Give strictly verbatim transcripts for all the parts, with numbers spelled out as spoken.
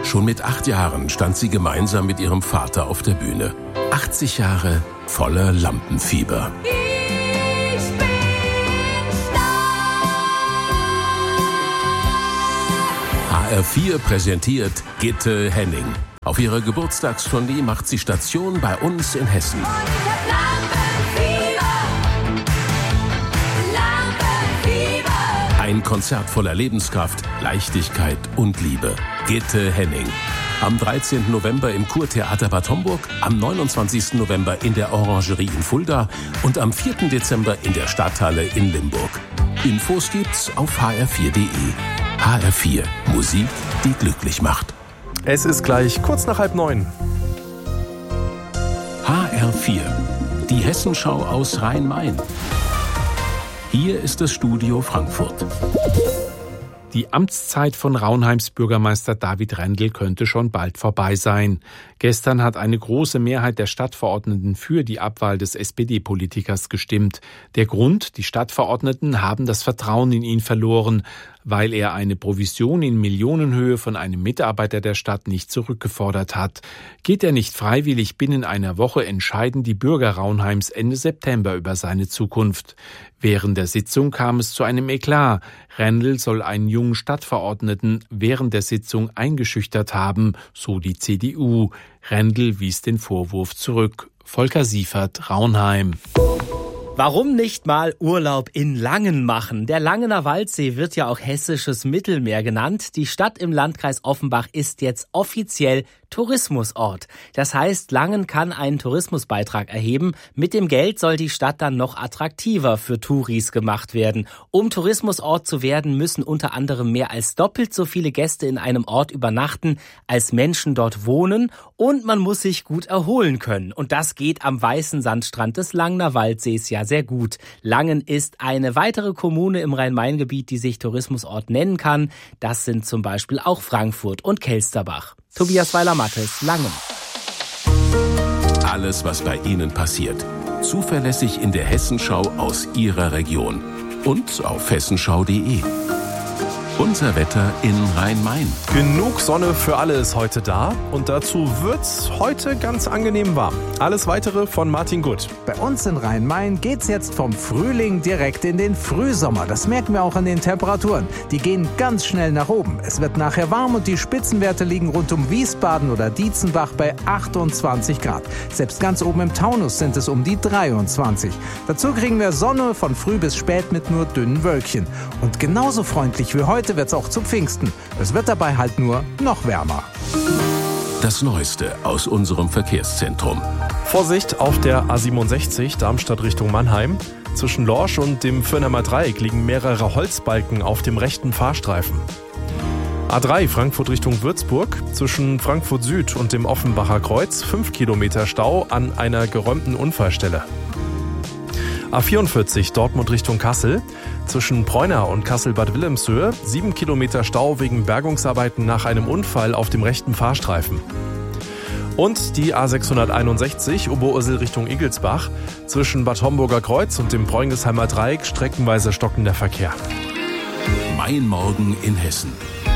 Schon mit acht Jahren stand sie gemeinsam mit ihrem Vater auf der Bühne. achtzig Jahre voller Lampenfieber. Ich bin stark. H R vier präsentiert Gitte Henning. Auf ihrer Geburtstagstournee macht sie Station bei uns in Hessen. Und ich hab Lampenfieber. Lampenfieber. Ein Konzert voller Lebenskraft, Leichtigkeit und Liebe. Gitte Henning. Am dreizehnten November im Kurtheater Bad Homburg, am neunundzwanzigsten November in der Orangerie in Fulda und am vierten Dezember in der Stadthalle in Limburg. Infos gibt's auf h r vier punkt d e. H R vier. Musik, die glücklich macht. Es ist gleich kurz nach halb neun. H R vier. Die Hessenschau aus Rhein-Main. Hier ist das Studio Frankfurt. Die Amtszeit von Raunheims Bürgermeister David Rendel könnte schon bald vorbei sein. Gestern hat eine große Mehrheit der Stadtverordneten für die Abwahl des S P D-Politikers gestimmt. Der Grund: Die Stadtverordneten haben das Vertrauen in ihn verloren, weil er eine Provision in Millionenhöhe von einem Mitarbeiter der Stadt nicht zurückgefordert hat. Geht er nicht freiwillig binnen einer Woche, entscheiden die Bürger Raunheims Ende September über seine Zukunft. Während der Sitzung kam es zu einem Eklat. Rendel soll einen jungen Stadtverordneten während der Sitzung eingeschüchtert haben, so die C D U. Rendel wies den Vorwurf zurück. Volker Siefert, Raunheim. Warum nicht mal Urlaub in Langen machen? Der Langener Waldsee wird ja auch hessisches Mittelmeer genannt. Die Stadt im Landkreis Offenbach ist jetzt offiziell Tourismusort. Das heißt, Langen kann einen Tourismusbeitrag erheben. Mit dem Geld soll die Stadt dann noch attraktiver für Touris gemacht werden. Um Tourismusort zu werden, müssen unter anderem mehr als doppelt so viele Gäste in einem Ort übernachten, als Menschen dort wohnen. Und man muss sich gut erholen können. Und das geht am weißen Sandstrand des Langener Waldsees ja sehr gut. Langen ist eine weitere Kommune im Rhein-Main-Gebiet, die sich Tourismusort nennen kann. Das sind zum Beispiel auch Frankfurt und Kelsterbach. Tobias Weiler-Mattes, Langen. Alles, was bei Ihnen passiert. Zuverlässig in der Hessenschau aus Ihrer Region. Und auf hessenschau punkt d e. Unser Wetter in Rhein-Main. Genug Sonne für alle ist heute da und dazu wird's heute ganz angenehm warm. Alles Weitere von Martin Gutt. Bei uns in Rhein-Main geht's jetzt vom Frühling direkt in den Frühsommer. Das merken wir auch an den Temperaturen. Die gehen ganz schnell nach oben. Es wird nachher warm und die Spitzenwerte liegen rund um Wiesbaden oder Dietzenbach bei achtundzwanzig Grad. Selbst ganz oben im Taunus sind es um die dreiundzwanzig. Dazu kriegen wir Sonne von früh bis spät mit nur dünnen Wölkchen. Und genauso freundlich wie heute wird es auch zu Pfingsten. Es wird dabei halt nur noch wärmer. Das Neueste aus unserem Verkehrszentrum. Vorsicht auf der A siebenundsechzig, Darmstadt Richtung Mannheim. Zwischen Lorsch und dem Fürnheimer Dreieck liegen mehrere Holzbalken auf dem rechten Fahrstreifen. A drei, Frankfurt Richtung Würzburg. Zwischen Frankfurt Süd und dem Offenbacher Kreuz fünf Kilometer Stau an einer geräumten Unfallstelle. A vierundvierzig, Dortmund Richtung Kassel. Zwischen Preuna und Kassel-Bad Wilhelmshöhe sieben Kilometer Stau wegen Bergungsarbeiten nach einem Unfall auf dem rechten Fahrstreifen. Und die A sechshunderteinundsechzig, Oberursel Richtung Igelsbach. Zwischen Bad Homburger Kreuz und dem Bräungesheimer Dreieck streckenweise stockender Verkehr. Mein Morgen in Hessen.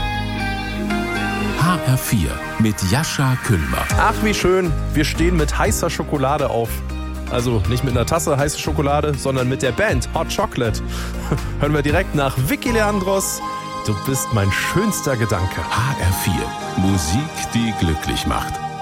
H R vier mit Jascha Küllmer. Ach, wie schön. Wir stehen mit heißer Schokolade auf. Also nicht mit einer Tasse heiße Schokolade, sondern mit der Band Hot Chocolate. Hören wir direkt nach Vicky Leandros. Du bist mein schönster Gedanke. H R vier. Musik, die glücklich macht.